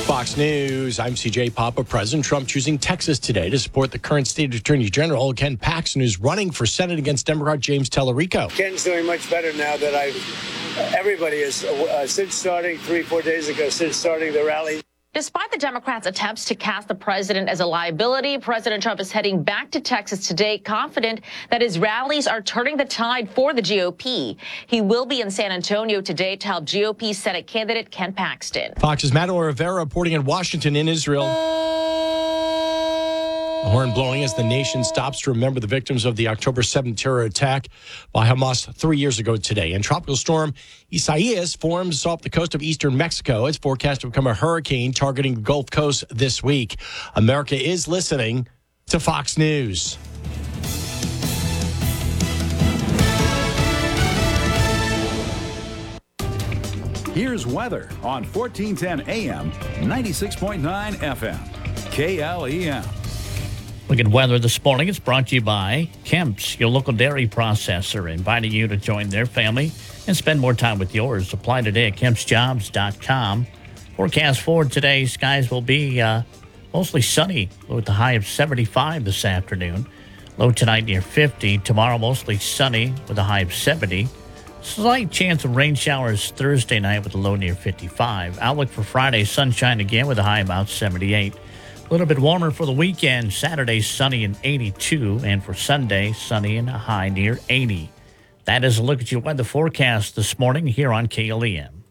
Fox News, I'm CJ Papa. President Trump choosing Texas today to support the current state attorney general, Ken Paxton, who's running for Senate against Democrat James Tallarico. Ken's doing much better now that everybody is, since starting 3-4 days ago, since starting the rally. Despite the Democrats' attempts to cast the president as a liability, President Trump is heading back to Texas today, confident that his rallies are turning the tide for the GOP. He will be in San Antonio today to help GOP Senate candidate Ken Paxton. Fox's Madeline Rivera reporting in Washington in Israel. The horn blowing as the nation stops to remember the victims of the October 7th terror attack by Hamas 3 years ago today. And tropical storm Isaias forms off the coast of eastern Mexico. It's forecast to become a hurricane targeting the Gulf Coast this week. America is listening to Fox News. Here's weather on 1410 AM, 96.9 FM, KLEM. Look at weather this morning. It's brought to you by Kemp's, your local dairy processor, inviting you to join their family and spend more time with yours. Apply today at kempsjobs.com. Forecast for today, skies will be mostly sunny with a high of 75 this afternoon. Low tonight near 50. Tomorrow mostly sunny with a high of 70. Slight chance of rain showers Thursday night with a low near 55. Outlook for Friday, sunshine again with a high about 78. A little bit warmer for the weekend. Saturday, sunny and 82. And for Sunday, sunny and a high near 80. That is a look at your weather forecast this morning here on KLEM.